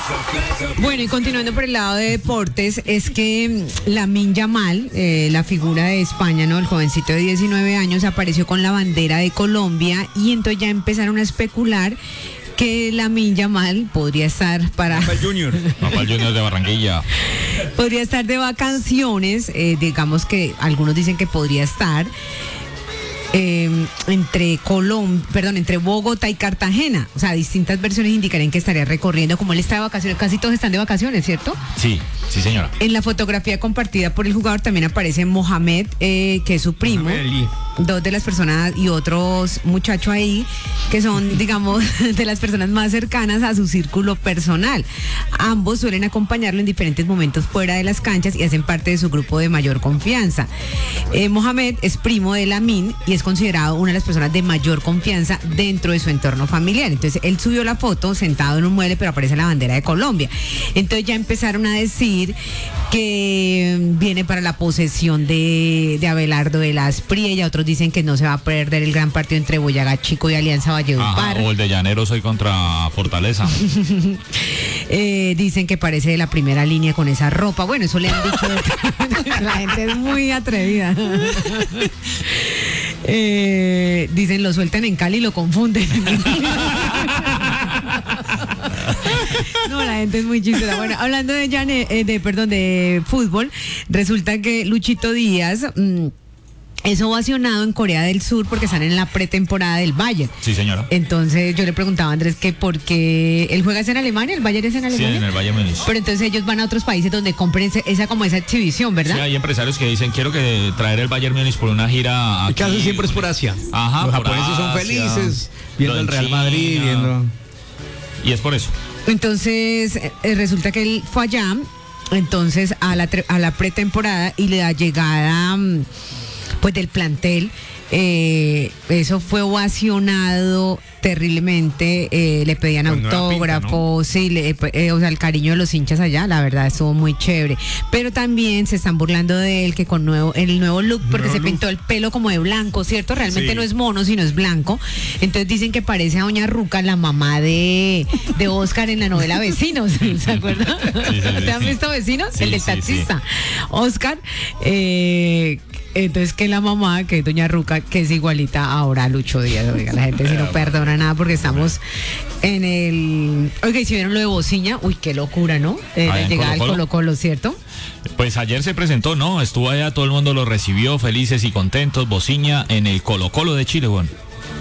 Bueno, y continuando por el lado de deportes, es que Lamine Yamal, la figura de España, ¿no? El jovencito de 19 años, apareció con la bandera de Colombia y entonces ya empezaron a especular que Lamine Yamal podría estar para... Papá Junior de Barranquilla. Podría estar de vacaciones, digamos que algunos dicen que podría estar entre Bogotá y Cartagena. O sea, distintas versiones indicarían que estaría recorriendo, como él está de vacaciones, casi todos están de vacaciones, ¿cierto? Sí, señora. En la fotografía compartida por el jugador también aparece Mohamed, que es su primo, dos de las personas y otros muchachos ahí, que son, digamos, de las personas más cercanas a su círculo personal. Ambos suelen acompañarlo en diferentes momentos fuera de las canchas y hacen parte de su grupo de mayor confianza. Mohamed es primo de Lamine y es considerado una de las personas de mayor confianza dentro de su entorno familiar. Entonces él subió la foto sentado en un mueble, pero aparece la bandera de Colombia. Entonces ya empezaron a decir que viene para la posesión de Abelardo de las Priella. Otros dicen que no se va a perder el gran partido entre Boyacá Chico y Alianza Valledupar. O el de Llaneros hoy contra Fortaleza. Dicen que parece de la primera línea con esa ropa. Bueno, eso le han dicho. La gente es muy atrevida. Dicen, lo sueltan en Cali y lo confunden. No, la gente es muy chistosa. Bueno, hablando de fútbol, resulta que Luchito Díaz es ovacionado en Corea del Sur porque están en la pretemporada del Bayern. Sí, señora. Entonces yo le preguntaba a Andrés que por qué él juega en Alemania, el Bayern es en Alemania. Sí, en el Bayern Múnich. Pero entonces ellos van a otros países donde compren esa exhibición, ¿verdad? Sí, hay empresarios que dicen, quiero que traer el Bayern Múnich por una gira aquí. El caso siempre es por Asia. Ajá, los por japoneses Asia, son felices viendo el Real China, Madrid, viendo... Y es por eso. Entonces resulta que él fue allá, entonces a la pretemporada y la llegada pues del plantel, eso fue ovacionado terriblemente, le pedían Con nueva autógrafos, pinta, ¿no? sí, o sea, el cariño de los hinchas allá, la verdad, estuvo muy chévere. Pero también se están burlando de él, que con el nuevo look, porque se pintó el pelo como de blanco, ¿cierto? Realmente no es mono, sino es blanco. Entonces dicen que parece a doña Ruca, la mamá de Oscar en la novela Vecinos, ¿se acuerdan? Sí, ¿Te han visto Vecinos? Sí, el del taxista. Oscar, entonces que la mamá, que es doña Ruca, que es igualita ahora a Lucho Díaz. Oiga, la gente si no perdona nada porque estamos en el... Oiga, y si vieron lo de Bociña, uy, qué locura, ¿no? La llegada al Colo-Colo, ¿cierto? Pues ayer se presentó, ¿no? Estuvo allá, todo el mundo lo recibió, felices y contentos. Bociña en el Colo-Colo de Chile, bueno.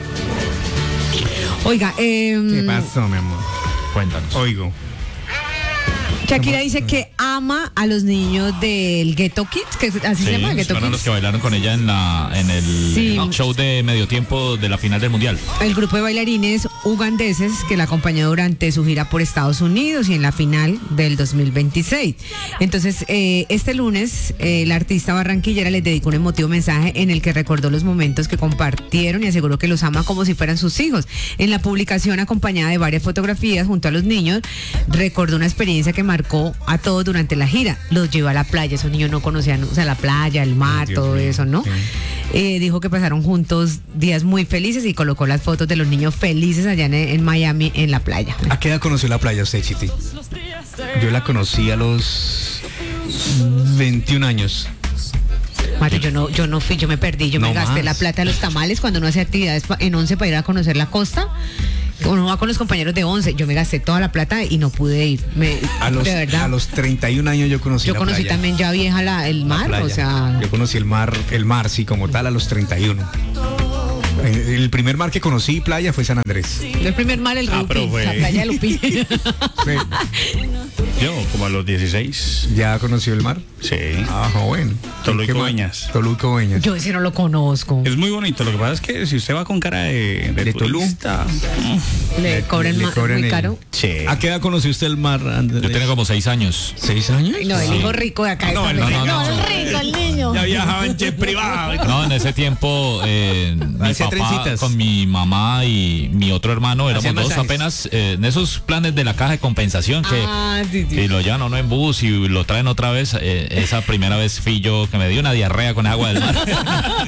Oiga, ¿Qué pasó, mi amor? Cuéntanos. Oigo. Shakira dice que ama a los niños del Ghetto Kids, que así se llama, Ghetto fueron los Kids. que bailaron con ella en el show de medio tiempo de la final del Mundial. El grupo de bailarines ugandeses que la acompañó durante su gira por Estados Unidos y en la final del 2026. Entonces, este lunes, la artista barranquillera les dedicó un emotivo mensaje en el que recordó los momentos que compartieron y aseguró que los ama como si fueran sus hijos. En la publicación, acompañada de varias fotografías junto a los niños, recordó una experiencia que marcó a todos durante la gira. Los llevó a la playa, esos niños no conocían, o sea, la playa, el mar, todo eso, ¿no? Sí. Dijo que pasaron juntos días muy felices y colocó las fotos de los niños felices allá en Miami, en la playa. ¿A qué edad conoció la playa usted, Chiti? Yo la conocí a los 21 años. Mario, yo no fui, yo me perdí, yo me gasté la plata de los tamales cuando uno hace actividades en 11 para ir a conocer la costa. Uno va con los compañeros de 11, yo me gasté toda la plata y no pude ir. De verdad. A los 31 años yo conocí la playa. Yo conocí también ya vieja el mar, o sea... Yo conocí el mar sí, como tal, a los 31. El primer mar que conocí playa fue San Andrés. El primer mar, el Lupi, la playa de Lupi. Sí. Yo, como a los 16. ¿Ya conoció el mar? Sí. Ah, joven. Toluca Beñas. Toluca Beñas. Yo ese no lo conozco. Es muy bonito. Lo que pasa es que si usted va con cara de turista, le cobran muy caro. Sí. ¿A qué edad conoció usted el mar, Andrés? Yo tenía como 6 años. ¿6 años? No, el hijo rico de acá. No, el rico, el niño. Ya viajaba en jet privado. No, en ese tiempo mi Hacía papá trencitas. con mi mamá y mi otro hermano éramos Hacían dos masajes. apenas en esos planes de la caja de compensación que lo llevan a uno en bus y lo traen otra vez. Esa primera vez fui yo que me dio una diarrea con agua del mar.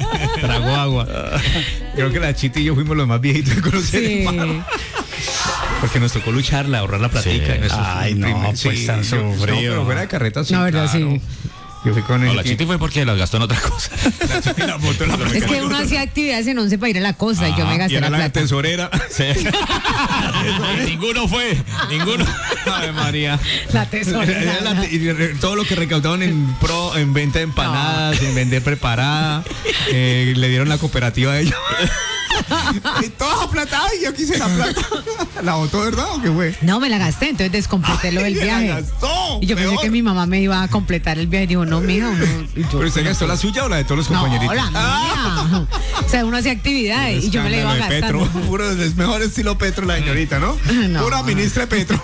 Tragó agua. Creo que la Chiti y yo fuimos los más viejitos de conocer el mar. Porque nos tocó lucharla, ahorrar la platica. Sí. Ay, no, pues tan sufrido. No, pero fuera de carreta, sí. No, verdad, claro. sí. Yo fui con No, el la Chiti fue porque las gastó en otra cosa. Es que uno hacía actividades en 11 para ir a la costa y yo me y gasté era la la plata. tesorera. Sí. Ninguno fue, ninguno. Ave María. La tesorera. Y todo lo que recaudaron en venta de empanadas, en vender preparada, le dieron la cooperativa a ellos. Y toda la plata, ay, yo quise la plata. ¿La botó, verdad, o qué fue? No, me la gasté, entonces descompleté lo del Ay, viaje. la gastó, Y yo pensé peor. que mi mamá me iba a completar el viaje y dijo, no, mija, uno. Y yo, ¿Pero usted gastó la suya o la de todos los no, compañeritos? la mía. O sea, uno hacía actividades y yo me la iba Escándalo de gastando. Petro, puro, es mejor estilo Petro la señorita, ¿no? No. Pura ministra de Petro.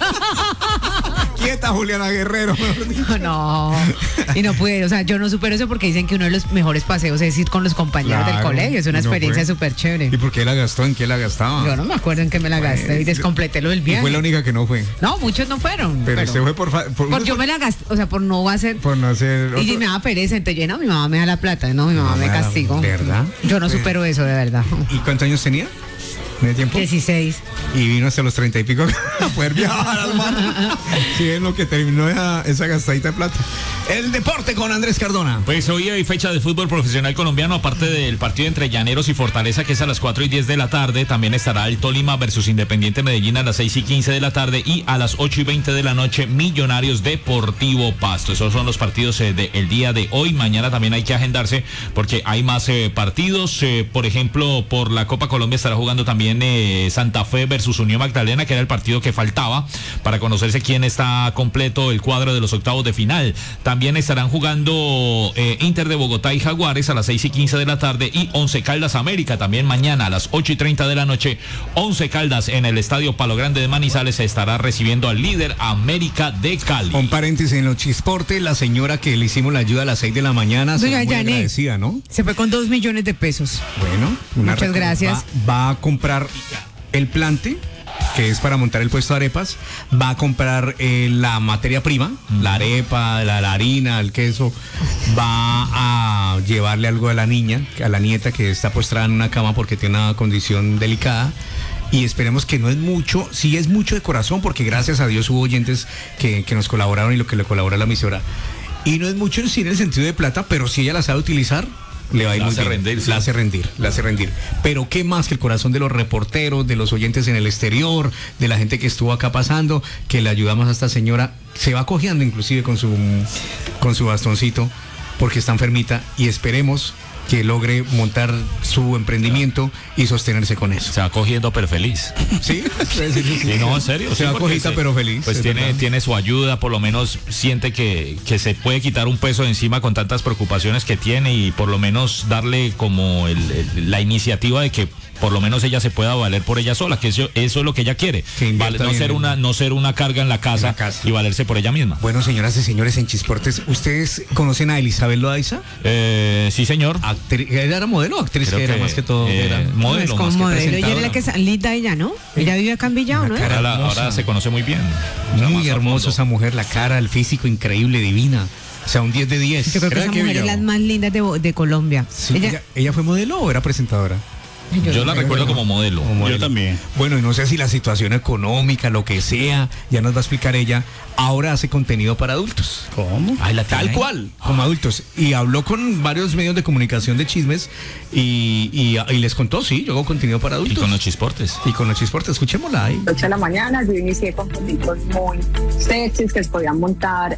Quieta, Juliana Guerrero. No, y no pude, o sea, yo no supero eso porque dicen que uno de los mejores paseos es ir con los compañeros del Claro, colegio, es una y no experiencia fue. súper chévere. ¿Y por qué la gastó? ¿En qué la gastaba? Yo no me acuerdo en qué me la gasté y descompleté lo del Y viaje. fue la única que no fue. No, muchos no fueron. Pero usted fue por yo me la gasté, o sea, por no hacer. por no hacer. Y me daba pereza, entonces yo, no, mi mamá me da la plata, no, mi mamá me me da la- castigó. ¿verdad? Yo no Pues- supero eso, de verdad. ¿Y cuántos años tenía? ¿Medio tiempo? 16. Y vino hasta los 30 y pico a poder viajar al mar. Sí, es lo que terminó esa gastadita de plata. El deporte con Andrés Cardona. Pues hoy hay fecha de fútbol profesional colombiano, aparte del partido entre Llaneros y Fortaleza, que es a las 4:10 de la tarde. También estará el Tolima versus Independiente Medellín a las 6:15 de la tarde y a las 8:20 de la noche Millonarios Deportivo Pasto. Esos son los partidos del día de hoy. Mañana también hay que agendarse porque hay más partidos. Por ejemplo, por la Copa Colombia estará jugando también Santa Fe versus Unión Magdalena, que era el partido que faltaba para conocerse quién está completo el cuadro de los octavos de final. También estarán jugando Inter de Bogotá y Jaguares a las 6:15 de la tarde y Once Caldas América también mañana a las 8:30 de la noche. Once Caldas en el Estadio Palo Grande de Manizales se estará recibiendo al líder América de Cali. Un paréntesis en los chisportes, la señora que le hicimos la ayuda a las 6 de la mañana, se Doña muy Janet. agradecida, ¿no? Se fue con 2 millones de pesos. Bueno, Muchas gracias. Va a comprar el plante, que es para montar el puesto de arepas, va a comprar la materia prima, la arepa, la harina, el queso, va a llevarle algo a la niña, a la nieta que está postrada en una cama porque tiene una condición delicada. Y esperemos que no es mucho, sí es mucho de corazón, porque gracias a Dios hubo oyentes que nos colaboraron y lo que le colabora la emisora. Y no es mucho en el sentido de plata, pero si ella la sabe utilizar, le va a ir muy bien. rendir, sí. La hace rendir. Pero qué más que el corazón de los reporteros, de los oyentes en el exterior, de la gente que estuvo acá pasando, que le ayudamos a esta señora. Se va cojeando inclusive con su bastoncito, porque está enfermita, y esperemos que logre montar su emprendimiento y sostenerse con eso. Se va cogiendo pero feliz. ¿Sí? Sí, no, en serio. Se sí, va porque cojita pero feliz. Pues es verdad. tiene su ayuda, por lo menos siente que se puede quitar un peso de encima con tantas preocupaciones que tiene y por lo menos darle como la iniciativa de que por lo menos ella se pueda valer por ella sola, que eso es lo que ella quiere. Que invierta No bien ser una carga en la casa y valerse por ella misma. Bueno, señoras y señores, en Chisportes, ¿ustedes conocen a Elizabeth Loaiza? Sí, señor. ¿Ella era modelo o actriz? Creo Que era que, más que todo. Era modelo, Es como más que modelo. Ella presentadora. es la que es linda ella, ¿no? Ella vive acá en Villao, ¿no? cara ahora hermosa. se conoce muy bien. muy hermosa esa mujer, la cara, el físico increíble, divina. O sea, un 10 de 10. Yo creo que ¿Era esa de qué mujer es Villao? las más lindas de Colombia. Sí, ¿Ella fue modelo o era presentadora? Yo la recuerdo como modelo. Yo también. Bueno, y no sé si la situación económica, lo que sea, ya nos va a explicar ella. Ahora hace contenido para adultos. ¿Cómo? Ay, la Tal tiene ahí. cual, como adultos. Y habló con varios medios de comunicación de chismes y les contó, sí, yo hago contenido para Y adultos. con los chisportes. Y con los chisportes, escuchémosla ahí. 8 de la mañana yo inicié con fotitos muy sexys que se podían montar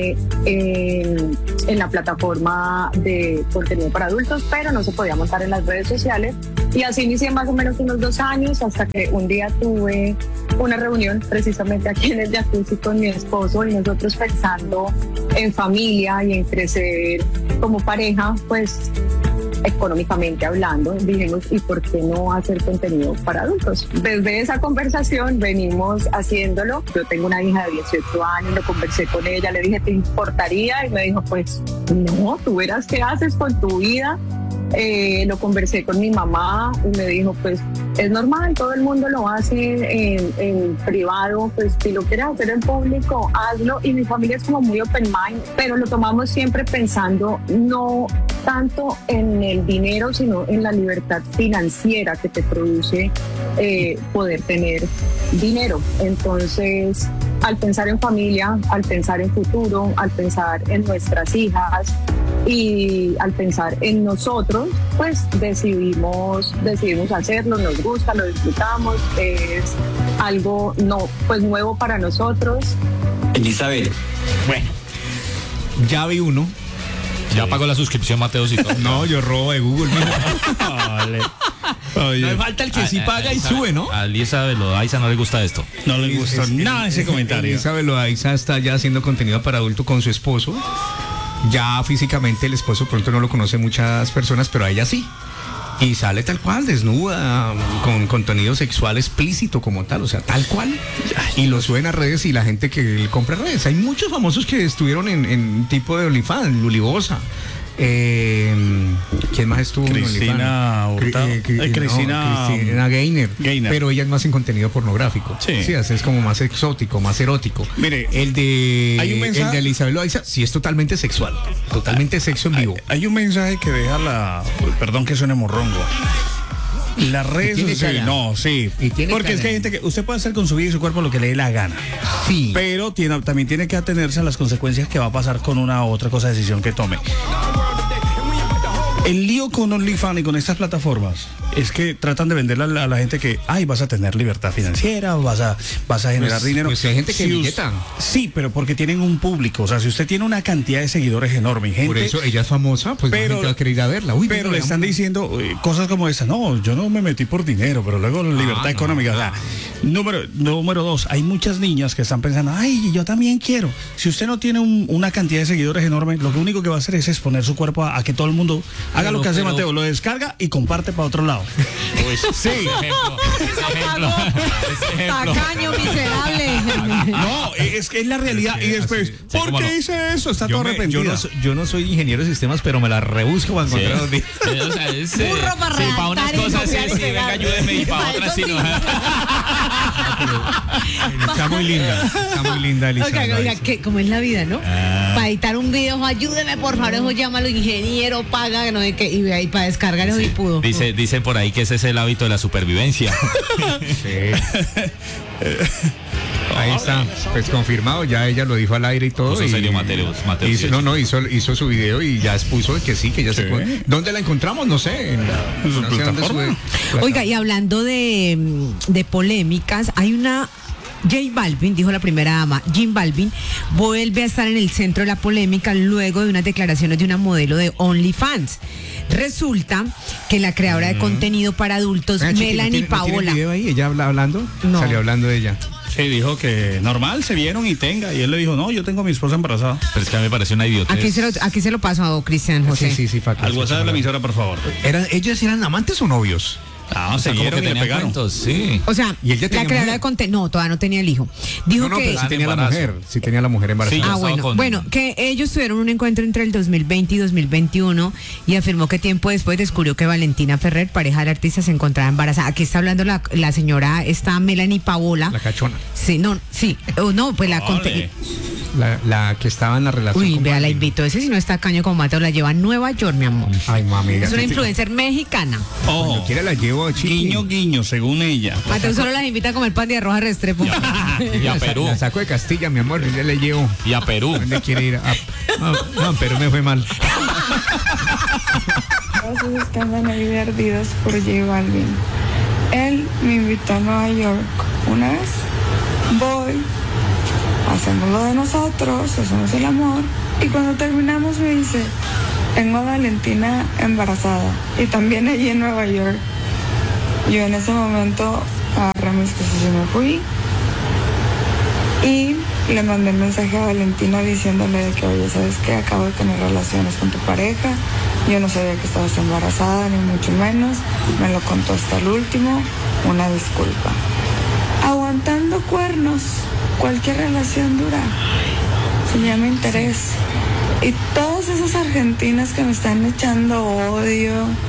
en la plataforma de contenido para adultos, pero no se podía montar en las redes sociales. Y así inicié más o menos unos 2 años hasta que un día tuve una reunión precisamente aquí en el jacuzzi con mi esposo y nosotros pensando en familia y en crecer como pareja, pues económicamente hablando, dijimos, ¿y por qué no hacer contenido para adultos? Desde esa conversación venimos haciéndolo. Yo tengo una hija de 18 años, lo conversé con ella, le dije, ¿te importaría? Y me dijo, pues no, tú verás qué haces con tu vida. Lo conversé con mi mamá y me dijo, pues es normal, todo el mundo lo hace en privado, pues si lo quieres hacer en público, hazlo. Y mi familia es como muy open mind, pero lo tomamos siempre pensando no tanto en el dinero, sino en la libertad financiera que te produce poder tener dinero. Entonces, al pensar en familia, al pensar en futuro, al pensar en nuestras hijas y al pensar en nosotros, pues decidimos hacerlo, nos gusta, lo disfrutamos, es algo nuevo para nosotros. Elizabeth. Bueno, ya vi uno. Ya pagó la suscripción, Mateos, y todo. No, yo robo de Google. Vale. No me falta el que sí paga y sube, ¿no? A Elizabeth Loaiza no le gusta esto. No le gustó nada ese comentario. Elizabeth Loaiza está ya haciendo contenido para adulto con su esposo. Ya físicamente el esposo pronto no lo conoce muchas personas, pero a ella sí. Y sale tal cual, desnuda, con contenido sexual explícito como tal, o sea, tal cual. Y lo suben a redes y la gente que compra redes. Hay muchos famosos que estuvieron en tipo de OnlyFans, Lulibosa. ¿Quién más estuvo Cristina en Hurtado. Cristina Gainer. Pero ella es más en contenido pornográfico. Sí. Es como más exótico, más erótico. Mire, el de mensaje, el de Elizabeth Loaiza sí es totalmente sexual, totalmente sexo en vivo. Hay un mensaje que deja perdón que suene morrongo. Las redes sociales, porque es que hay gente que usted puede hacer con su vida y su cuerpo lo que le dé la gana. Sí. Pero también tiene que atenerse a las consecuencias que va a pasar con una u otra decisión que tome. El lío con OnlyFans y con estas plataformas es que tratan de venderle a la gente que, vas a tener libertad financiera, vas a generar dinero. Pues hay gente que billeta. Sí, pero porque tienen un público. O sea, si usted tiene una cantidad de seguidores enorme, gente. Por eso ella es famosa, pues la gente va a querer ir a verla. Pero le están diciendo cosas como esa. No, yo no me metí por dinero, pero luego la libertad económica. O sea, número dos, hay muchas niñas que están pensando, yo también quiero. Si usted no tiene una cantidad de seguidores enorme, lo único que va a hacer es exponer su cuerpo a que todo el mundo haga lo que hace Mateo, lo descarga y comparte para otro lado. Sí. Ejemplo. Tacaño, miserable. No, es que es la realidad. Y después, ¿por qué hice eso? Está todo arrepentido. Yo no soy ingeniero de sistemas, pero me la rebusco para encontrar Burro para redactar. Para unas cosas sí, venga, ayúdeme, y para otras sí no. Está muy linda Elizabeth. Oiga, ¿cómo es la vida, no? Para editar un video, ayúdeme, por favor, eso llámalo ingeniero, paga, no sé qué, y para descargar eso y pudo. Dice por ahí que ese es el hábito de la supervivencia. Ahí está, pues confirmado, ya ella lo dijo al aire y todo. Puso serio Mateos. Hizo su video y ya expuso que sí, que ya se puede. ¿Dónde la encontramos? No sé. No sé dónde sube. Oiga, y hablando de polémicas, hay una... J Balvin, dijo la primera dama, J Balvin vuelve a estar en el centro de la polémica luego de unas declaraciones de una modelo de OnlyFans. Resulta que la creadora de contenido para adultos, Melanie Paola. ¿No tiene video ahí? ¿Ella hablando? No. Salió hablando de ella. Sí, dijo que normal, se vieron y tenga. Y él le dijo, no, yo tengo a mi esposa embarazada. Pero es que a mí me parece una idiotez. Aquí se lo paso a Cristian José. Sí, al WhatsApp de la emisora, por favor. ¿Ellos eran amantes o novios? Se vieron y le pegaron. Sí. O sea, ¿y ella tenía la creadora mujer? de contenido, no, todavía no tenía el hijo. Dijo que pero sí tenía la mujer, embarazada. Sí, bueno, que ellos tuvieron un encuentro entre el 2020 y 2021 y afirmó que tiempo después descubrió que Valentina Ferrer, pareja del artista, se encontraba embarazada. Aquí está hablando la señora, está Melanie Paola. La cachona. Sí, pues la que estaba en la relación. Uy, vea, la invito. Ese si no está caño como Mateo, la lleva a Nueva York, mi amor. Ay, mami. Es una influencer mexicana. Cuando quiera la llevo a Guiño, según ella. Mateo solo las invita a comer pan de arroz a Restrepo. Y a Perú. La saco de Castilla, mi amor, y ya le llevo. Y a Perú. ¿Dónde quiere ir? No, Perú me fue mal. Todos están ahí ardidos por J Balvin. Él me invitó a Nueva York una vez. Voy, hacemos lo de nosotros, hacemos el amor. Y cuando terminamos me dice, tengo a Valentina embarazada. Y también allí en Nueva York. Yo en ese momento agarré mis cosas y me fui. Y le mandé un mensaje a Valentina diciéndole de que, oye, ¿sabes qué? Acabo de tener relaciones con tu pareja. Yo no sabía que estabas embarazada, ni mucho menos. Me lo contó hasta el último. Una disculpa. Aguantando cuernos, cualquier relación dura. Se llama interés. Y todas esas argentinas que me están echando odio